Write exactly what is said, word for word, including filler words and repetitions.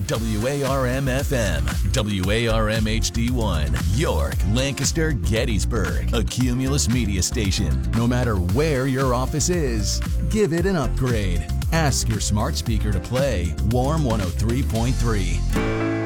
W A R M F M, W A R M H D one, York, Lancaster, Gettysburg, a Cumulus media station. No matter where your office is, give it an upgrade. Ask your smart speaker to play Warm one oh three point three.